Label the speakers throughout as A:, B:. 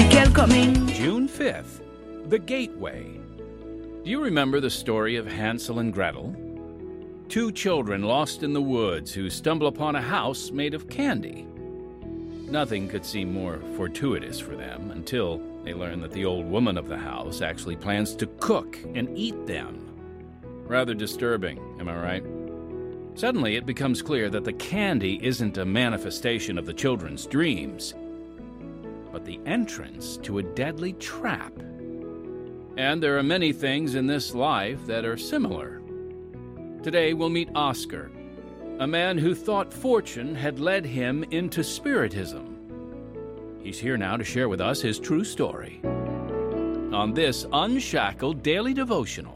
A: June 5th, The Gateway. Do you remember the story of Hansel and Gretel? Two children lost in the woods who stumble upon a house made of candy. Nothing could seem more fortuitous for them until they learn that the old woman of the house actually plans to cook and eat them. Rather disturbing, am I right? Suddenly it becomes clear that the candy isn't a manifestation of the children's dreams, but the entrance to a deadly trap. And there are many things in this life that are similar. Today we'll meet Oscar, a man who thought fortune had led him into Spiritism. He's here now to share with us his true story on this Unshackled Daily Devotional.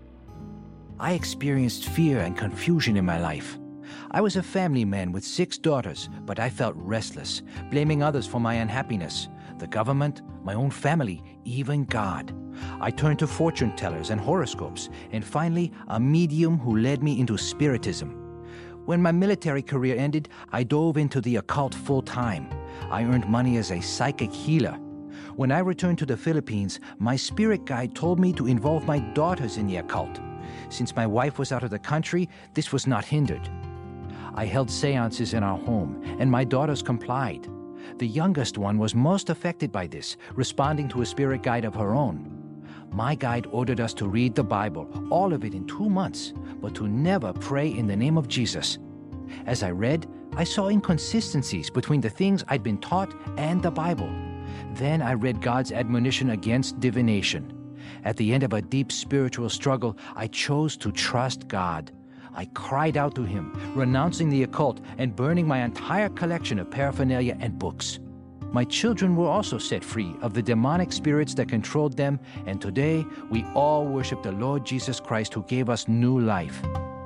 B: I experienced fear and confusion in my life. I was a family man with 6 daughters, but I felt restless, blaming others for my unhappiness, the government, my own family, even God. I turned to fortune tellers and horoscopes, and finally a medium who led me into Spiritism. When my military career ended, I dove into the occult full time. I earned money as a psychic healer. When I returned to the Philippines, my spirit guide told me to involve my daughters in the occult. Since my wife was out of the country, this was not hindered. I held seances in our home, and my daughters complied. The youngest one was most affected by this, responding to a spirit guide of her own. My guide ordered us to read the Bible, all of it in 2 months, but to never pray in the name of Jesus. As I read, I saw inconsistencies between the things I'd been taught and the Bible. Then I read God's admonition against divination. At the end of a deep spiritual struggle, I chose to trust God. I cried out to Him, renouncing the occult and burning my entire collection of paraphernalia and books. My children were also set free of the demonic spirits that controlled them, and today we all worship the Lord Jesus Christ who gave us new life.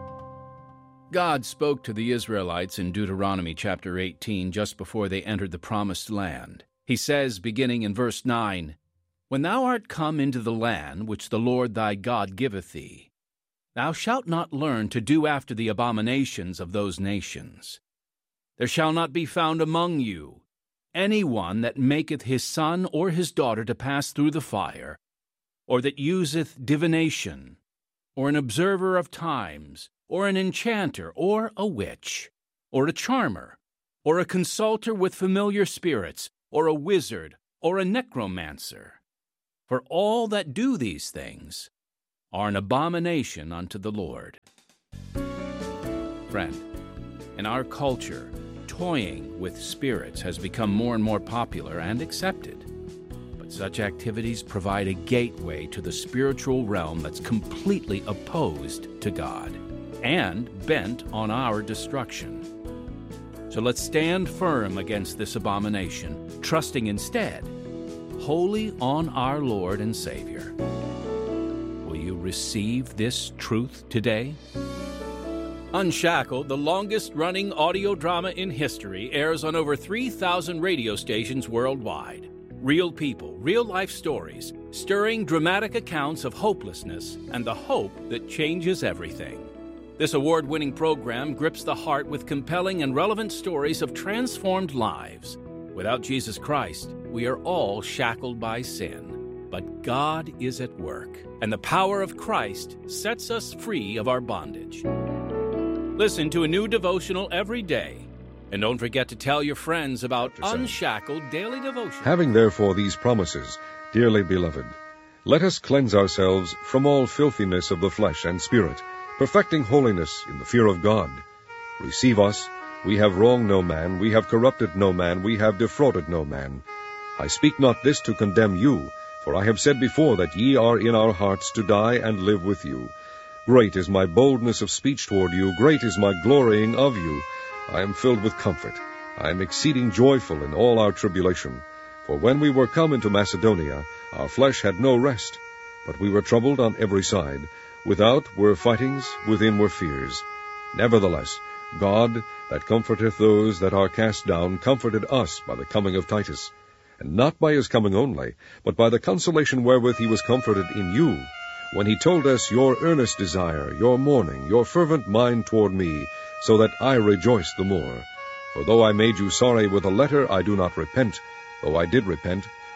A: God spoke to the Israelites in Deuteronomy chapter 18 just before they entered the Promised Land. He says, beginning in verse 9, "When thou art come into the land which the Lord thy God giveth thee, thou shalt not learn to do after the abominations of those nations. There shall not be found among you any one that maketh his son or his daughter to pass through the fire, or that useth divination, or an observer of times, or an enchanter, or a witch, or a charmer, or a consulter with familiar spirits, or a wizard, or a necromancer. For all that do these things are an abomination unto the Lord." Friend, in our culture, toying with spirits has become more and more popular and accepted. But such activities provide a gateway to the spiritual realm that's completely opposed to God and bent on our destruction. So let's stand firm against this abomination, trusting instead wholly on our Lord and Savior. Will you receive this truth today? Unshackled, the longest-running audio drama in history, airs on over 3,000 radio stations worldwide. Real people, real-life stories, stirring dramatic accounts of hopelessness and the hope that changes everything. This award-winning program grips the heart with compelling and relevant stories of transformed lives. Without Jesus Christ, we are all shackled by sin. But God is at work, and the power of Christ sets us free of our bondage. Listen to a new devotional every day. And don't forget to tell your friends about Unshackled Daily Devotion.
C: Having therefore these promises, dearly beloved, let us cleanse ourselves from all filthiness of the flesh and spirit, perfecting holiness in the fear of God. Receive us. We have wronged no man, we have corrupted no man, we have defrauded no man. I speak not this to condemn you, for I have said before that ye are in our hearts to die and live with you. Great is my boldness of speech toward you, great is my glorying of you. I am filled with comfort. I am exceeding joyful in all our tribulation. For when we were come into Macedonia, our flesh had no rest, but we were troubled on every side. Without were fightings, within were fears. Nevertheless, God, that comforteth those that are cast down, comforted us by the coming of Titus, and not by his coming only, but by the consolation wherewith he was comforted in you, when he told us your earnest desire, your mourning, your fervent mind toward me, so that I rejoice the more. For though I made you sorry with a letter, I do not repent, though I did repent,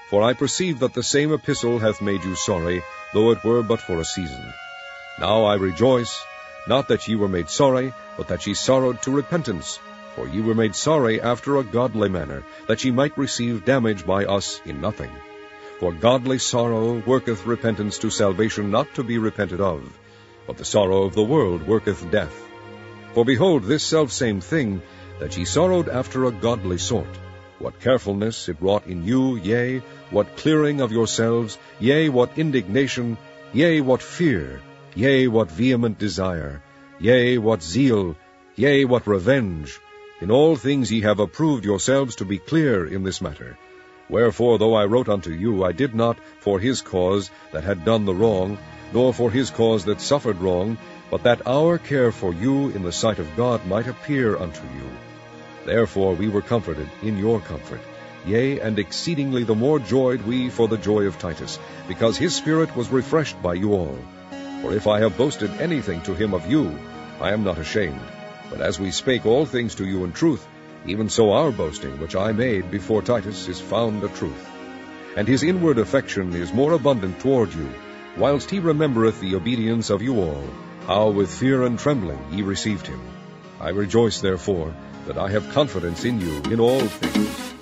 C: For I perceive that the same epistle hath made you sorry, though it were but for a season. Now I rejoice, not that ye were made sorry, but that ye sorrowed to repentance. For ye were made sorry after a godly manner, that ye might receive damage by us in nothing. For godly sorrow worketh repentance to salvation not to be repented of, but the sorrow of the world worketh death. For behold, this selfsame thing, that ye sorrowed after a godly sort, what carefulness it wrought in you, yea, what clearing of yourselves, yea, what indignation, yea, what fear, yea, what vehement desire, yea, what zeal, yea, what revenge. In all things ye have approved yourselves to be clear in this matter. Wherefore, though I wrote unto you, I did not for his cause that had done the wrong, nor for his cause that suffered wrong, but that our care for you in the sight of God might appear unto you. Therefore we were comforted in your comfort, yea, and exceedingly the more joyed we for the joy of Titus, because his spirit was refreshed by you all. For if I have boasted anything to him of you, I am not ashamed. But as we spake all things to you in truth, even so our boasting, which I made before Titus, is found a truth. And his inward affection is more abundant toward you, whilst he remembereth the obedience of you all, how with fear and trembling ye received him. I rejoice therefore that I have confidence in you in all things.